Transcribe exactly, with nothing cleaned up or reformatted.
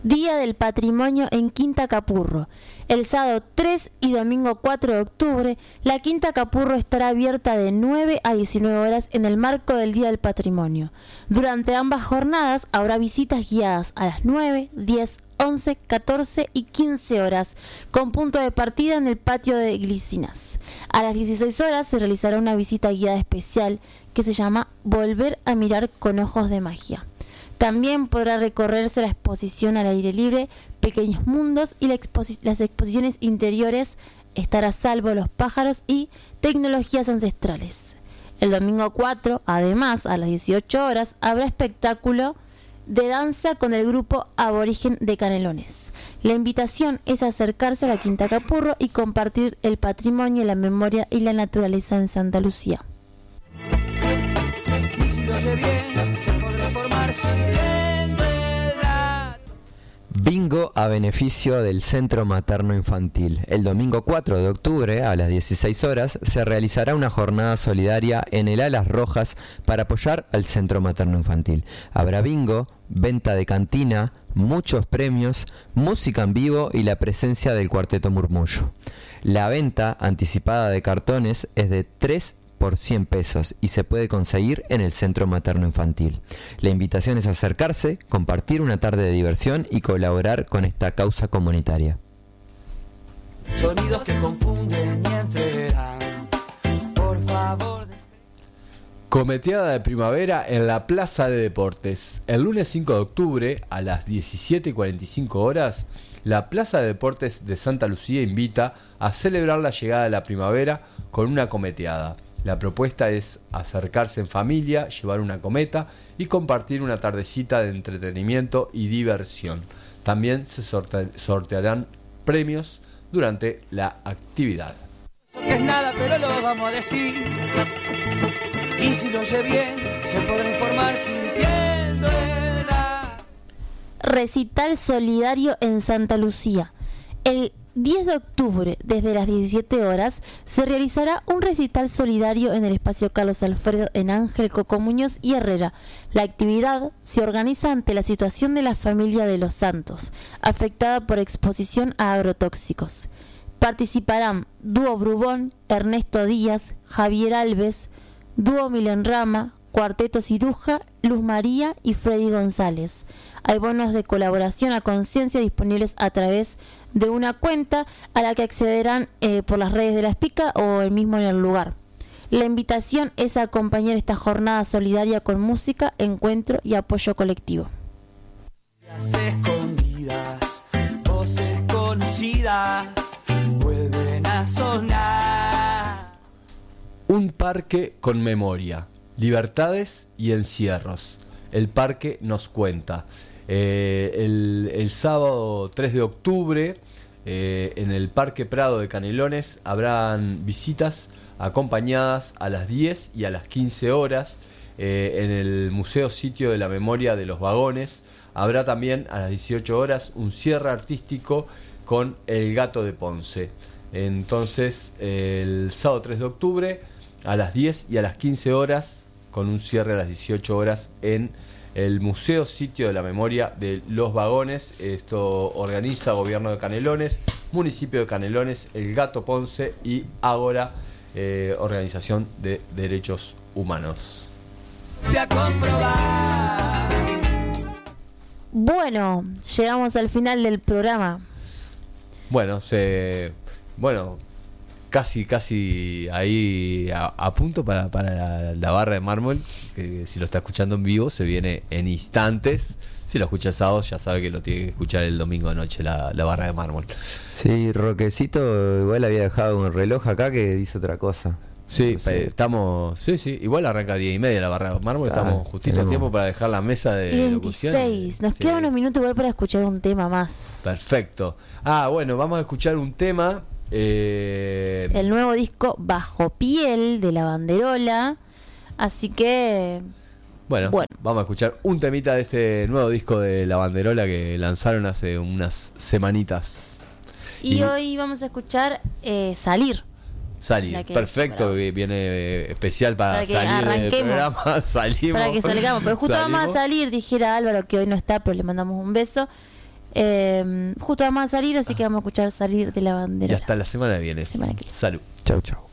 Día del Patrimonio en Quinta Capurro. El sábado tres y domingo cuatro de octubre, la Quinta Capurro estará abierta de nueve a diecinueve horas en el marco del Día del Patrimonio. Durante ambas jornadas habrá visitas guiadas a las nueve, diez, once, catorce y quince horas, con punto de partida en el patio de Glicinas. A las dieciséis horas se realizará una visita guiada especial que se llama Volver a mirar con ojos de magia. También podrá recorrerse la exposición al aire libre, Pequeños Mundos, y la exposi- las exposiciones interiores, Estar a salvo los pájaros y Tecnologías ancestrales. El domingo cuatro, además, a las dieciocho horas, habrá espectáculo de danza con el grupo Aborigen de Canelones. La invitación es acercarse a la Quinta Capurro y compartir el patrimonio, la memoria y la naturaleza en Santa Lucía. Y si lo oye bien, se podrá formar siguiendo el dato. Bingo a beneficio del Centro Materno Infantil. El domingo cuatro de octubre a las dieciséis horas se realizará una jornada solidaria en el Alas Rojas para apoyar al Centro Materno Infantil. Habrá bingo, venta de cantina, muchos premios, música en vivo y la presencia del Cuarteto Murmullo. La venta anticipada de cartones es de tres por cien pesos y se puede conseguir en el Centro Materno Infantil. La invitación es acercarse, compartir una tarde de diversión y colaborar con esta causa comunitaria. Sonidos que confunden y enredan. Por favor. Cometeada de primavera en la Plaza de Deportes. El lunes cinco de octubre a las diecisiete y cuarenta y cinco horas, la Plaza de Deportes de Santa Lucía invita a celebrar la llegada de la primavera con una cometeada. La propuesta es acercarse en familia, llevar una cometa y compartir una tardecita de entretenimiento y diversión. También se sorte- sortearán premios durante la actividad. Que es nada, pero lo vamos a decir. Y si lo oye bien, se podrá informar sintiendo el dato. Recital solidario en Santa Lucía. El diez de octubre, desde las diecisiete horas, se realizará un recital solidario en el espacio Carlos Alfredo en Ángel, Coco Muñoz y Herrera. La actividad se organiza ante la situación de la familia de los Santos, afectada por exposición a agrotóxicos. Participarán Dúo Brubón, Ernesto Díaz, Javier Alves, Dúo Milenrama, Cuarteto Ciruja, Luz María y Freddy González. Hay bonos de colaboración a conciencia disponibles a través de una cuenta a la que accederán eh, por las redes de la Espica o el mismo en el lugar. La invitación es a acompañar esta jornada solidaria con música, encuentro y apoyo colectivo. Las escondidas, voces conocidas, vuelven a sonar. Un parque con memoria, libertades y encierros. El parque nos cuenta. Eh, el, el sábado tres de octubre eh, en el Parque Prado de Canelones habrán visitas acompañadas a las diez y a las quince horas. Eh, en el Museo Sitio de la Memoria de los Vagones habrá también a las dieciocho horas un cierre artístico con El Gato de Ponce. Entonces el sábado tres de octubre a las diez y a las quince horas con un cierre a las dieciocho horas en el Museo Sitio de la Memoria de los Vagones. Esto organiza Gobierno de Canelones, Municipio de Canelones, El Gato Ponce y Ágora, eh, Organización de Derechos Humanos. Fui a comprobar. Bueno, llegamos al final del programa. Bueno, se, bueno, casi, casi ahí a, a punto para, para la, la barra de mármol, que si lo está escuchando en vivo se viene en instantes. Si lo escucha sábado ya sabe que lo tiene que escuchar el domingo de noche, la, la barra de mármol. Sí, Roquecito igual había dejado un reloj acá que dice otra cosa. Sí, No sé. eh, estamos, sí, sí, igual arranca a diez y media la barra de mármol, Ah, estamos justito a tenemos- tiempo para dejar la mesa de Y locución. veintiséis, nos Sí. quedan unos minutos igual para escuchar un tema más. Perfecto. Ah, bueno, vamos a escuchar un tema. Eh, El nuevo disco Bajo Piel de La Banderola. Así que Bueno, Bueno. vamos a escuchar un temita de ese nuevo disco de La Banderola que lanzaron hace unas semanitas. Y, Y- hoy vamos a escuchar eh, Salir. Salir, La que- perfecto, para- que viene eh, especial para, Para que salir del arranquemos. programa. Salimos. Para que salgamos. Pero justo vamos a Salimos. salir, dijera Álvaro que hoy no está, pero le mandamos un beso. Eh, justo vamos a salir, así que vamos a escuchar Salir de la Y Bandera. hasta la semana que viene. Semana que viene. Salud. Chau, chau.